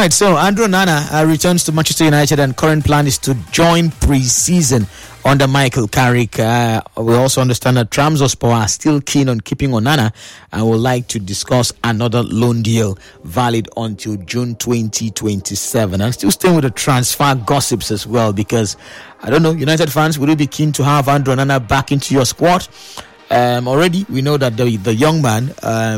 right, so Andrew Onana returns to Manchester United, and current plan is to join pre-season under Michael Carrick. We also understand that Trabzonspor are still keen on keeping Onana and would like to discuss another loan deal valid until June 2027. And still staying with the transfer gossips as well, because I don't know, United fans, would you be keen to have Andrew Onana back into your squad? Already, we know that the young man,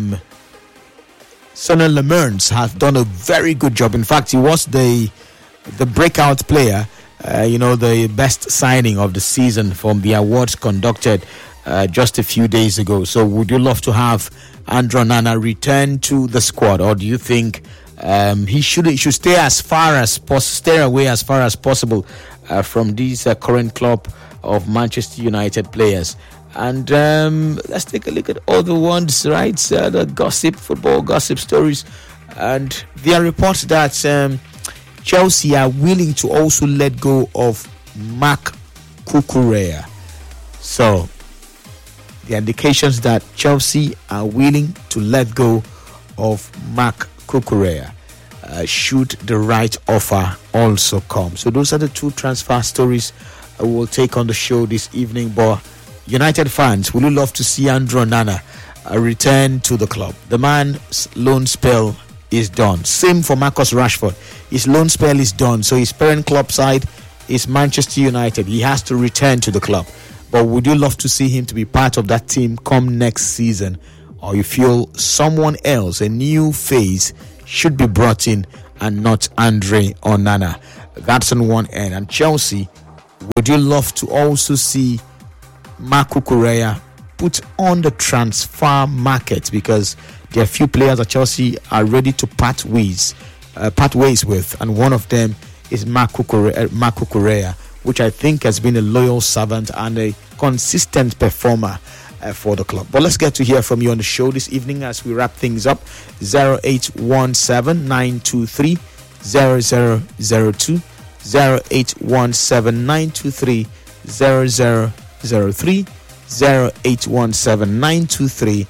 Sonny Lemans, has done a very good job. In fact, he was the breakout player, the best signing of the season from the awards conducted just a few days ago. So would you love to have Andrew Onana return to the squad, or do you think he should stay away as far as possible from these current club of Manchester United players? And let's take a look at other ones, right? The football gossip stories. And there are reports that Chelsea are willing to also let go of Marc Cucurella. So, the indications that Chelsea are willing to let go of Marc Cucurella should the right offer also come. So, those are the two transfer stories I will take on the show this evening. But United fans, would you love to see Andrew Onana return to the club? The man's loan spell is done. Same for Marcus Rashford. His loan spell is done. So his parent club side is Manchester United. He has to return to the club. But would you love to see him to be part of that team come next season? Or you feel someone else, a new face, should be brought in and not Andre Onana? That's on one end. And Chelsea, would you love to also see Marc Cucurella put on the transfer market? Because there are a few players that Chelsea are ready to part ways with, and one of them is Marc Cucurella, which I think has been a loyal servant and a consistent performer for the club. But let's get to hear from you on the show this evening as we wrap things up. 0817 923 0002, 0817 923 0003, 0817 923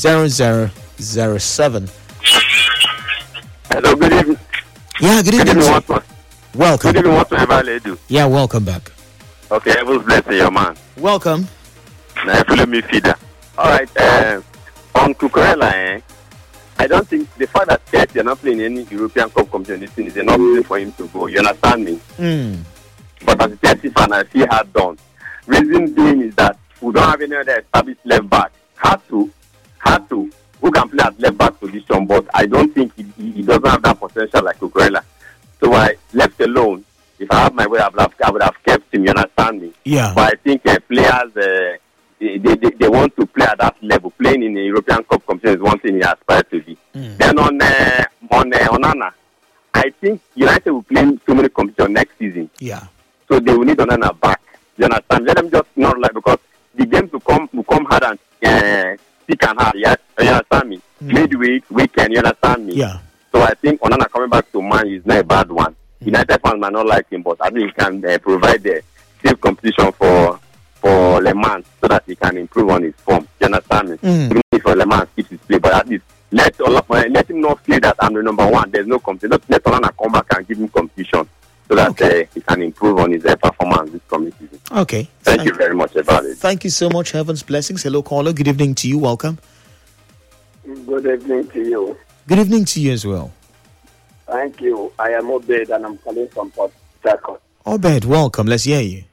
0007. Hello, good evening. Yeah, good evening. Welcome. Good evening, whatsoever they do. Yeah, welcome back. Okay, heaven's blessing your man. Welcome. Now, follow me, feeder. All right, on Cucurella, I don't think the fact that Chelsea are not playing any European Cup competition is enough reason for him to go. You understand me? But as a Chelsea fan, I see hard done. Reason being is that we don't have any other established left back. Had to, who can play at left back position, but I don't think he doesn't have that potential like Cucurella. So I left alone. If I had my way, I would have kept him. You understand me? Yeah. But I think players they want to play at that level. Playing in the European Cup competition is one thing he aspires to be. Then on Onana, I think United will play so many competitions next season. Yeah. So they will need Onana back. You understand? Let them just not like, because the games will come hard and thick and hard. Yes, you understand me? Midweek, weekend, you understand me? Yeah. So I think Onana coming back to Man is not a bad one. United fans might not like him, but I think he can provide the safe competition for Le Mans so that he can improve on his form. You understand me? Even if Le Mans keeps his play, but at least let him not feel that I'm the number one. There's no competition. Let Onana come back and give him competition so that he can improve on his performance this coming season. Okay. Thank you very much about it. Thank you so much. Heaven's blessings. Hello, caller. Good evening to you. Welcome. Good evening to you. Good evening to you as well. Thank you. I am Obed and I'm calling from Port Harcourt. Obed, welcome. Let's hear you.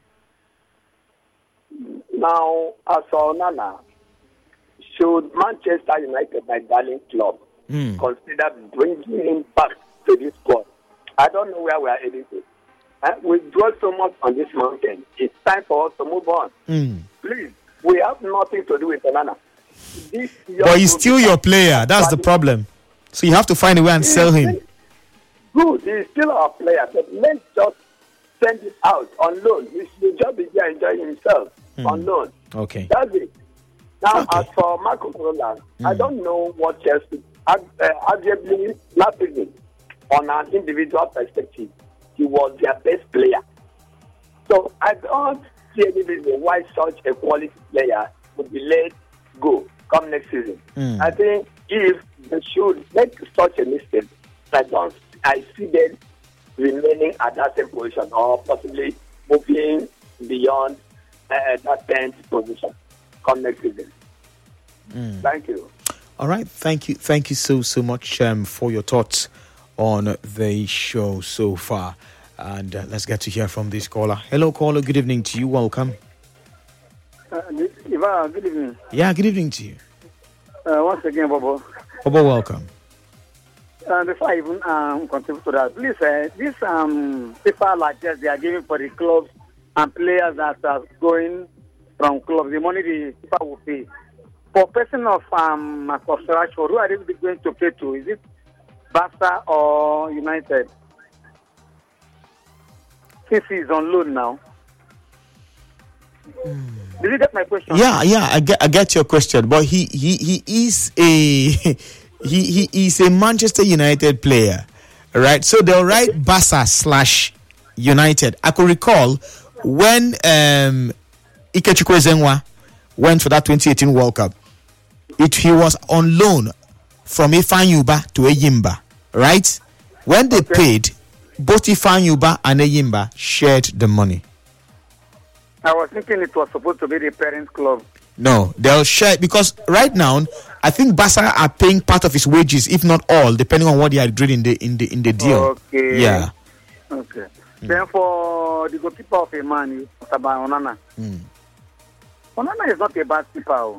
Now, as for Onana, should Manchester United, my darling club, consider bringing him back to this squad? I don't know where we are heading to. We draw so much on this mountain. It's time for us to move on. Please, we have nothing to do with Onana. But he's still your player. That's the problem. So you have to find a way and sell him. Good. He's still our player. But let's just send it out on loan. He should just be there enjoying himself on loan. Okay. That's it. Now, as for Marc Cucurella, I don't know what Chelsea, arguably last season, on an individual perspective, he was their best player. So I don't see any reason why such a quality player would be let go come next season. I think if they should make such a mistake, I don't I see them remaining at that same position or possibly moving beyond that 10th position come next season. Thank you. All right, thank you so much for your thoughts on the show so far. And let's get to hear from this caller. Hello, caller. Good evening to you. Welcome. Ivan, good evening. Yeah, good evening to you. Once again, Bobo. Bobo, welcome. Before I even contribute to that, please, this FIFA largesse they are giving for the clubs and players that are going from clubs, the money the FIFA will pay. For person of construction, who are they going to pay to? Is it Barca or United? Since he's on loan now. Did you get my question? Yeah, I get your question, but he is a he is a Manchester United player, right? So they'll write Barca / United. I could recall when Ikechukwu Ezenwa went for that 2018 World Cup. He was on loan from Ifeanyi to Eyimba, right? When they paid, both Ifeanyi and Eyimba shared the money. I was thinking it was supposed to be the parent club. No, they'll share because right now I think Barca are paying part of his wages, if not all, depending on what they agreed in the deal. Okay. Yeah. Okay. Then for the goalkeeper of a man, Onana. Onana is not a bad keeper.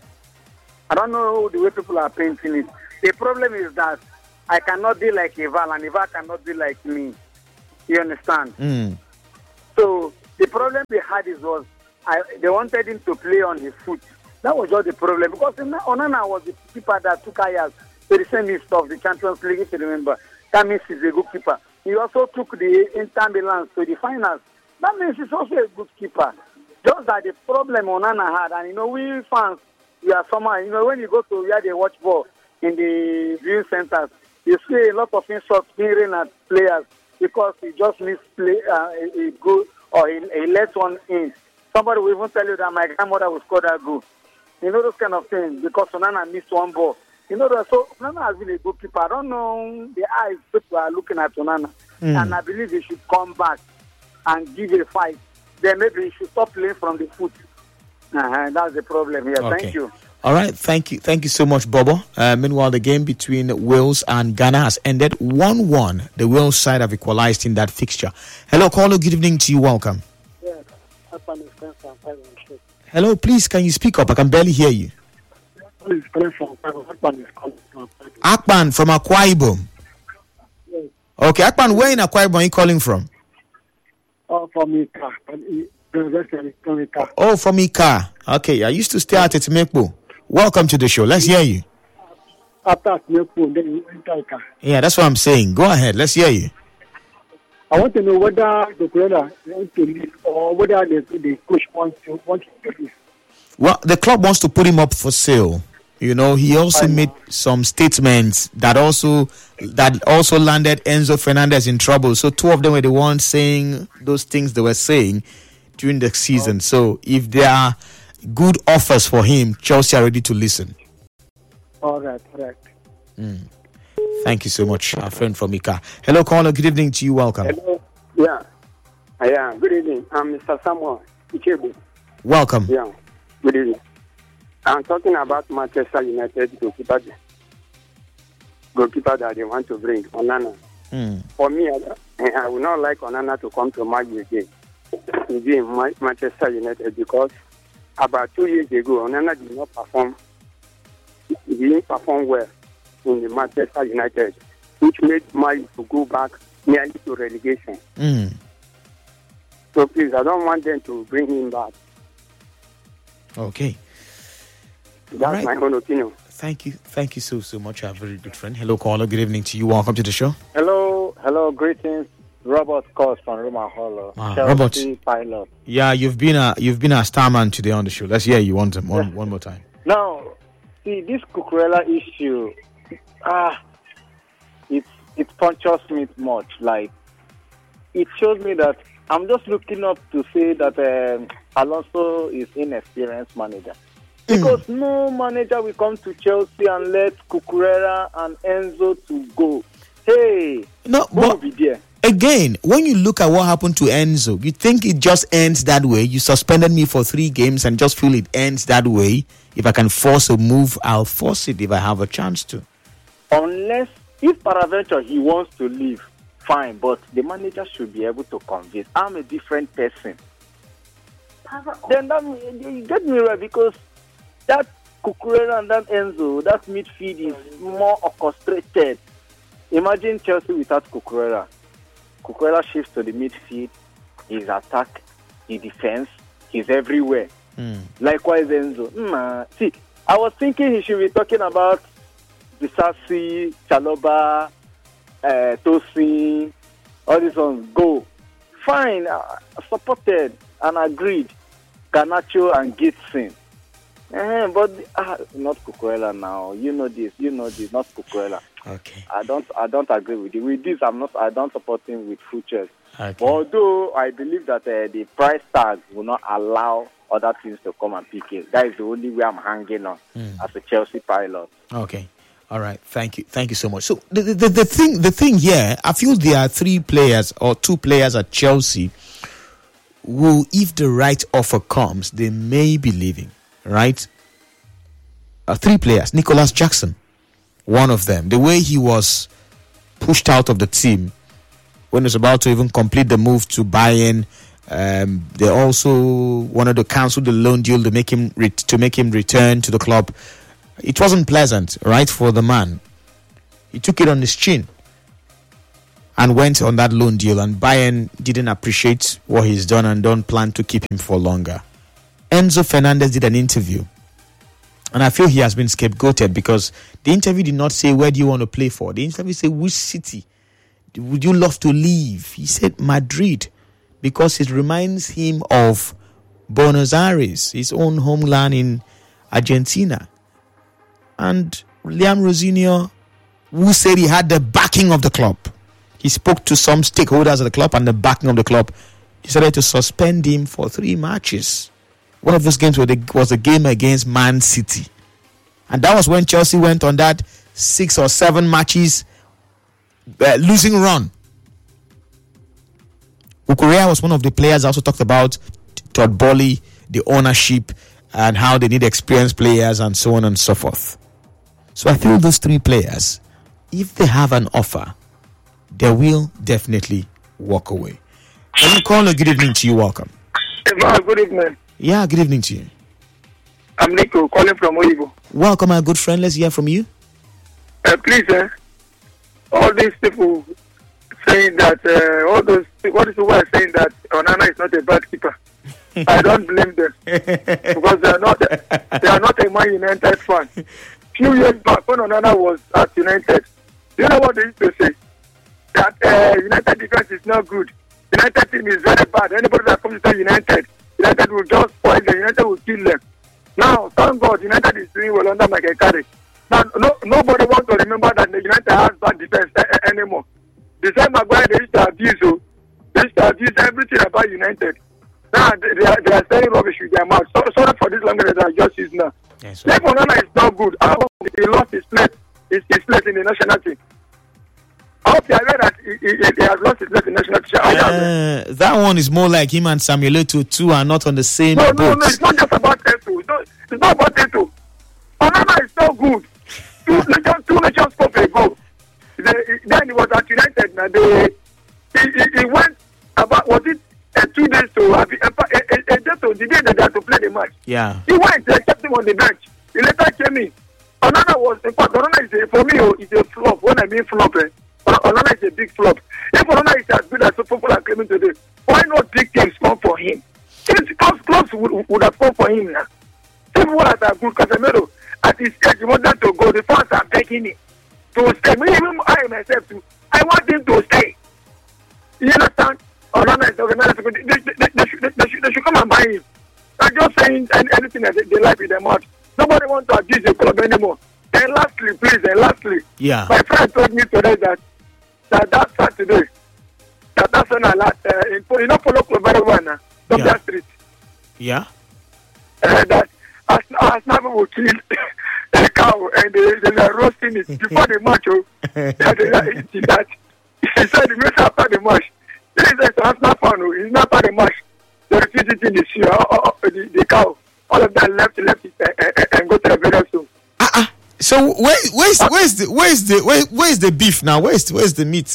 I don't know the way people are painting it. The problem is that I cannot be like Eval and Eval cannot be like me. You understand? So the problem they had they wanted him to play on his foot. That was just the problem because Onana was the keeper that took Ajax to the semi of the Champions League, if you remember. That means he's a good keeper. He also took the Inter Milan to the finals. That means he's also a good keeper. Just that the problem Onana had, and we fans, we are somehow, when you go to where they watch ball in the viewing centers, you see a lot of insults being at players because he just misplay a goal or he lets one in. Somebody will even tell you that my grandmother will score that goal. Those kind of things because Onana missed one ball. So Onana has been a good keeper. I don't know the eyes people are looking at Onana. And I believe he should come back and give a fight. Then maybe he should stop playing from the foot. That's the problem here. Okay. Thank you. All right, thank you so much, Bobo. Meanwhile, the game between Wales and Ghana has ended 1-1. The Wales side have equalized in that fixture. Hello, caller. Good evening to you. Welcome. Yes, hello, please, can you speak up? I can barely hear you. Akpan from Akwa Ibom. Yes. Okay, Akpan, where in Akwa Ibom are you calling from? From Ika. Oh, from Ika. Okay, I used to stay at Etimekbo. Welcome to the show. Let's hear you. After Atimepo, then you enter Ika. Yeah, that's what I'm saying. Go ahead. Let's hear you. I want to know whether the player wants to leave or whether the coach wants to leave. Well, the club wants to put him up for sale. He also made some statements that also landed Enzo Fernandez in trouble. So two of them were the ones saying those things they were saying during the season. So if there are good offers for him, Chelsea are ready to listen. All right. Thank you so much, our friend from Ika. Hello, caller. Good evening to you. Welcome. Hello. Yeah. Good evening. I'm Mr. Samuel Ichebu. Welcome. Yeah. Good evening. I'm talking about Manchester United goalkeeper that they want to bring, Onana. For me, I would not like Onana to come to Man U again. In Manchester United because about 2 years ago, Onana did not perform. He didn't perform well in the Manchester United, which made Man U to go back nearly to relegation. So please, I don't want them to bring him back. Okay. That's my own opinion. Thank you so much, our very good friend. Hello, caller. Good evening to you. Welcome to the show. Hello, greetings. Robert calls from Roma Hollow. Robert, pilot. Yeah, you've been a starman today on the show. Let's hear you one more time. Now, see this Cucurella issue. It punctures me much. Like it shows me that I'm just looking up to say that Alonso is inexperienced manager. Because no manager will come to Chelsea and let Cucurella and Enzo to go. Hey, No, Who will but be there? again, when you look at what happened to Enzo, you think it just ends that way? You suspended me for 3 games and just feel it ends that way? If I can force a move, I'll force it if I have a chance to. Unless, if peradventure he wants to leave, fine, but the manager should be able to convince. I'm a different person. Then you get me right, because that Cucurella and that Enzo, that midfield is more orchestrated. Imagine Chelsea without Cucurella. Cucurella shifts to the midfield, his attack, his defense, he's everywhere. Likewise, Enzo. See, I was thinking he should be talking about Bisasi, Chaloba, Tosin, all these ones. Go. Fine, supported and agreed. Garnacho and Gitsin. But not Cucurella now. You know this, not Cucurella. Okay. I don't agree with you. With this, I don't support him with full chest. Okay. Although I believe that the price tag will not allow other teams to come and pick it. That is the only way I'm hanging on as a Chelsea pilot. Okay. All right. Thank you so much. So the thing here, I feel there are 3 players or 2 players at Chelsea who, if the right offer comes, they may be leaving. Right? 3 players. Nicholas Jackson, one of them. The way he was pushed out of the team when he was about to even complete the move to Bayern, they also wanted to cancel the loan deal to make him return to the club. It wasn't pleasant, right, for the man. He took it on his chin and went on that loan deal, and Bayern didn't appreciate what he's done and don't plan to keep him for longer. Enzo Fernandez did an interview, and I feel he has been scapegoated because the interview did not say, where do you want to play for? The interview said, which city would you love to leave? He said Madrid, because it reminds him of Buenos Aires, his own homeland in Argentina. And Liam Rosinio, who said he had the backing of the club, he spoke to some stakeholders of the club and the backing of the club, decided to suspend him for 3 matches. One of those games was a game against Man City. And that was when Chelsea went on that 6 or 7 matches losing run. Cucurella was one of the players I also talked about. Todd Boehly, the ownership, and how they need experienced players and so on and so forth. So I feel those 3 players, if they have an offer, they will definitely walk away. Caller, good evening to you. Welcome. Good evening. Yeah, good evening to you. I'm Nico, calling from Oyibo. Welcome, my good friend. Let's hear from you. Please, all these people saying that, what is the word saying that Onana is not a bad keeper? I don't blame them because they are not a Man United fan. Few years back when Onana was at United, you know what they used to say? That United defense is not good. United team is very bad. Anybody that comes to United will just spoil them. United will kill them. Now, thank God, United is doing well under Michael Carrick. Now, nobody wants to remember that the United has bad defense anymore. The same Maguire they used to abuse. They used to abuse everything about United. Now, they are saying rubbish with their mouth. Sorry for this language that I just used now. Yes, if Onana is not good, I hope he lost his place in the national team. I hope you are aware that he has lost his place in the national team. That one is more like him and Samuel Eto'o too are not on the same boat. No, it's not just about Eto'o. It's not about Eto'o. Onana is so good. Two nations scored a goal. Then he was at United. Now he went about, was it 2 days to a day to the day that they had to play the match. Yeah. He went, they kept him on the bench. He later came in. Onana was, in fact, Onana is for me, it's a flop. When I mean flop, Onana is a big flop. If Onana is as good as some people are claiming today, why not big teams come for him? Clubs would have come for him now. People that are good, Casemiro, at his age, he wanted to go. The fans are begging him to stay. Me, even I myself too. I want him to stay. You understand? Onana is organized. They should come and buy him. I'm just saying anything that they like with their mouth. Nobody wants to abuse the club anymore. And lastly, yeah. My friend told me today that Saturday, that's when I last, you know, Polo Club very well now, Dr. Street. Yeah. That Arsenal will kill a cow and they are roasting it before the match. That He said he missed after the match. He said it's not fun. It's not after the match. They refused it in the sea. The cow. All of them left it and go to the various room. So where's the beef now? Where's the meat?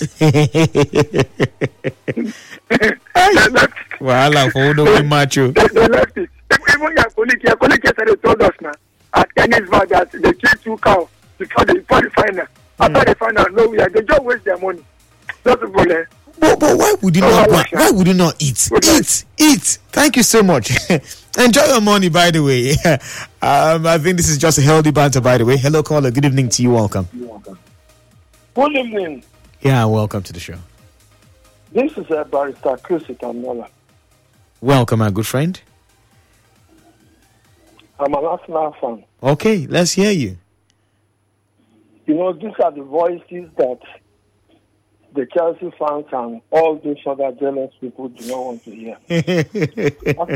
They left it. Well, for no macho. They left it. Even your colleague said they told us now at Kennisburg that they killed 2 cows before the final. After the final, no, they just waste their money. Not the bullet. But why would you not? Why would you not eat? Eat. Thank you so much. Enjoy your money, by the way. I think this is just a healthy banter, by the way. Hello, caller. Good evening to you. Welcome. Good evening. Yeah, welcome to the show. This is Barrister Chris Itamola. Welcome, my good friend. I'm an Arsenal fan. Okay, let's hear you. You know, these are the voices that the Chelsea fans and all those other jealous people do not want to hear.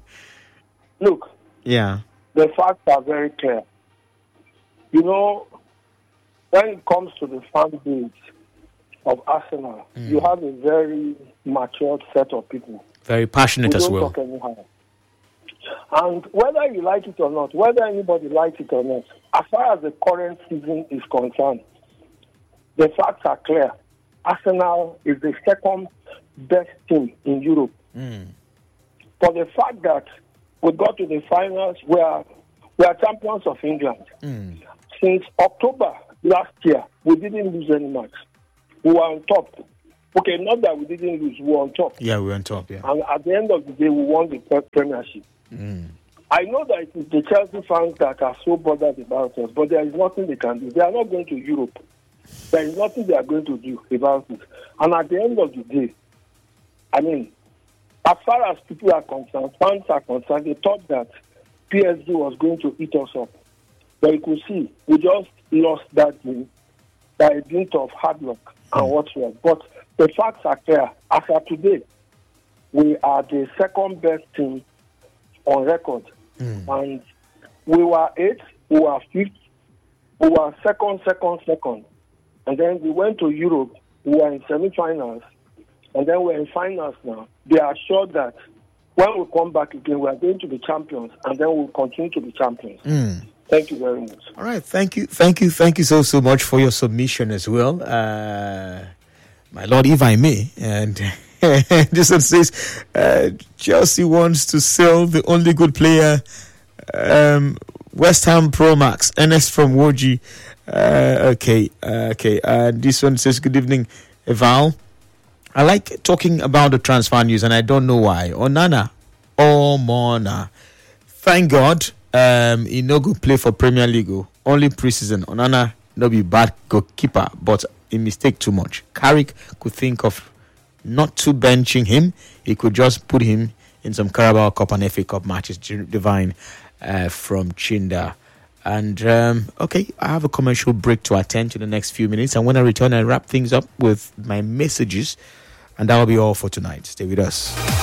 Look, the facts are very clear. You know, when it comes to the fan base of Arsenal, you have a very matured set of people. Very passionate as well. Talk anyhow. And whether you like it or not, whether anybody likes it or not, as far as the current season is concerned, the facts are clear. Arsenal is the second best team in Europe. For the fact that we got to the finals, we are champions of England. Since October last year, we didn't lose any match. We were on top. Okay, not that we didn't lose, we were on top. Yeah, we were on top, yeah. And at the end of the day, we won the Premiership. I know that it is the Chelsea fans that are so bothered about us, but there is nothing they can do. They are not going to Europe. There is nothing they are going to do about it. And at the end of the day, I mean, as far as people are concerned, fans are concerned, they thought that PSG was going to eat us up. But you could see, we just lost that game by a bit of hard luck and whatsoever. But the facts are clear. As of today, we are the second best team on record. And we were 8th, we were 5th, we were second. And then we went to Europe, we were in semi-finals, and then we're in finals now. They are sure that when we come back again, we are going to be champions, and then we'll continue to be champions. Thank you very much. All right, thank you so much for your submission as well. My Lord, if I may, and this one says, Chelsea wants to sell the only good player, West Ham Pro Max, Ernest from Woji. Okay. This one says, good evening, Eval. I like talking about the transfer news, and I don't know why. Onana, Mona. Thank God, he no good play for Premier League. Only preseason. Onana no be bad goalkeeper, but he mistake too much. Carrick could think of not to benching him. He could just put him in some Carabao Cup and FA Cup matches. Divine from Chinda. And okay, I have a commercial break to attend to the next few minutes, and when I return, I wrap things up with my messages, and that will be all for tonight. Stay with us.